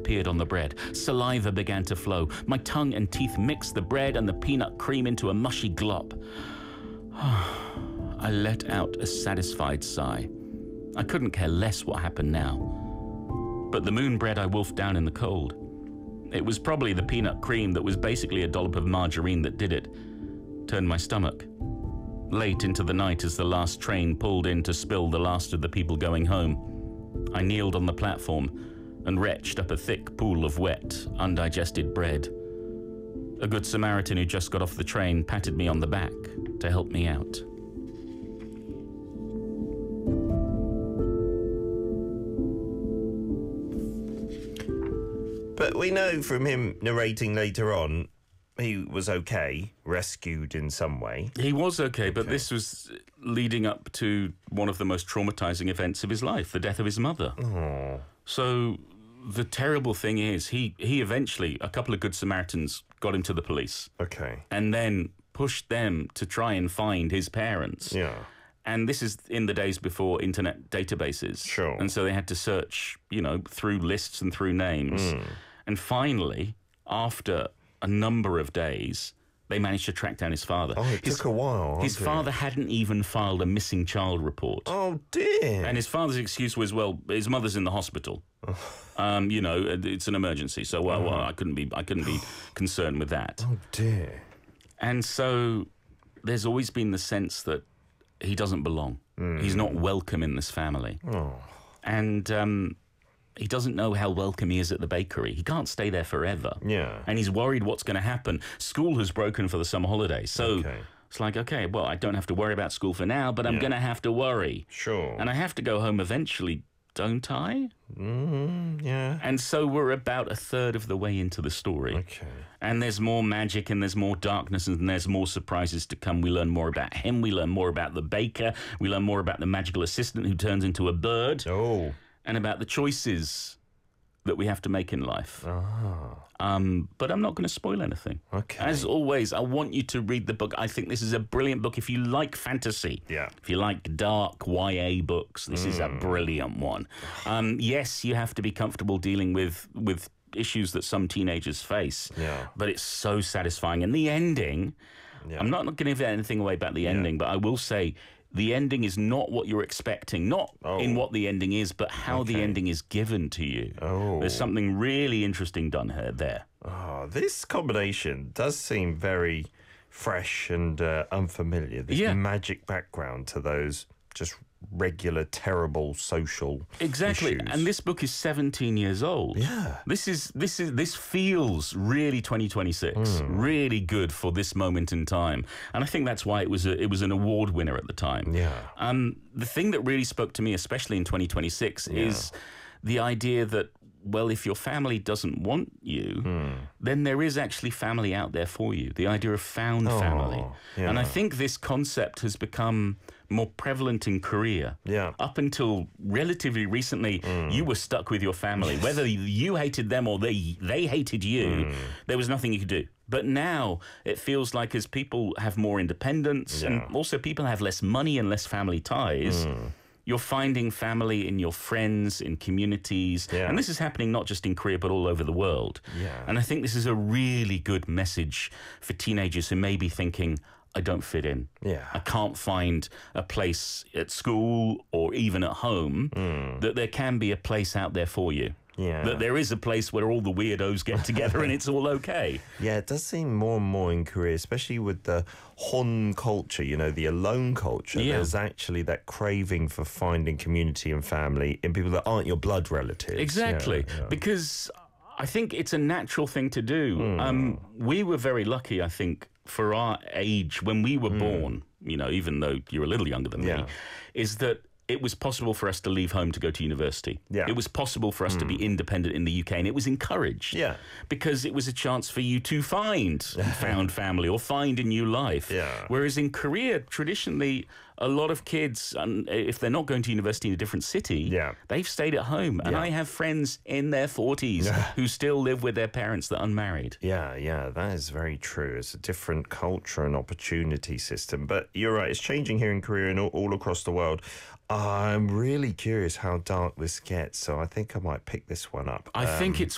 appeared on the bread. Saliva began to flow. My tongue and teeth mixed the bread and the peanut cream into a mushy glop. I let out a satisfied sigh. I couldn't care less what happened now. But the moon bread I wolfed down in the cold. It was probably the peanut cream that was basically a dollop of margarine that did it. Turned my stomach. Late into the night as the last train pulled in to spill the last of the people going home, I kneeled on the platform and retched up a thick pool of wet, undigested bread. A good Samaritan who just got off the train patted me on the back to help me out. But we know from him narrating later on, he was okay, rescued in some way. He was okay, but this was leading up to one of the most traumatizing events of his life, the death of his mother. Oh. So the terrible thing is, he eventually, a couple of good Samaritans got him to the police. Okay. And then pushed them to try and find his parents. Yeah. And this is in the days before internet databases. Sure. And so they had to search, through lists and through names. And finally, after a number of days, they managed to track down his father. Oh, it took a while. His father hadn't even filed a missing child report. Oh, dear. And his father's excuse was, well, his mother's in the hospital. It's an emergency, so I couldn't be concerned with that. Oh, dear. And so there's always been the sense that he doesn't belong. He's not welcome in this family. Oh. And he doesn't know how welcome he is at the bakery. He can't stay there forever. Yeah. And he's worried what's going to happen. School has broken for the summer holidays. So it's like, okay, well, I don't have to worry about school for now, but I'm going to have to worry. Sure. And I have to go home eventually, don't I? Yeah. And so we're about a third of the way into the story. Okay. And there's more magic and there's more darkness and there's more surprises to come. We learn more about him. We learn more about the baker. We learn more about the magical assistant who turns into a bird. Oh. And about the choices that we have to make in life. But I'm not going to spoil anything. Okay. As always, I want you to read the book. I think this is a brilliant book. If you like fantasy, if you like dark YA books, this is a brilliant one. Yes, you have to be comfortable dealing with issues that some teenagers face, but it's so satisfying. And the ending, I'm not going to give anything away about the ending, but I will say, the ending is not what you're expecting, not in what the ending is, but how the ending is given to you. There's something really interesting done there. Oh, this combination does seem very fresh and unfamiliar. This magic background to those just regular, terrible social issues. And this book is 17 years old. Yeah. This feels really 2026, really good for this moment in time. And I think that's why it was an award winner at the time. Yeah. The thing that really spoke to me, especially in 2026, is the idea that, well, if your family doesn't want you, then there is actually family out there for you. The idea of found family. Yeah. And I think this concept has become more prevalent in Korea. Yeah. Up until relatively recently, you were stuck with your family. Whether you hated them or they hated you, there was nothing you could do. But now it feels like as people have more independence and also people have less money and less family ties, you're finding family in your friends, in communities. And this is happening not just in Korea, but all over the world. And I think this is a really good message for teenagers who may be thinking, I don't fit in. I can't find a place at school or even at home, that there can be a place out there for you. That there is a place where all the weirdos get together and it's all okay. Yeah, it does seem more and more in Korea, especially with the Hon culture, the alone culture. There's actually that craving for finding community and family in people that aren't your blood relatives. Exactly. Because I think it's a natural thing to do. We were very lucky, I think, for our age when we were born, even though you're a little younger than me, is that it was possible for us to leave home to go to university. It was possible for us to be independent in the UK, and it was encouraged. Because it was a chance for you to find found family or find a new life. Whereas in Korea, traditionally, a lot of kids, if they're not going to university in a different city, they've stayed at home. And I have friends in their 40s who still live with their parents that are unmarried. That is very true. It's a different culture and opportunity system. But you're right, it's changing here in Korea and all across the world. I'm really curious how dark this gets, so I think I might pick this one up. I think it's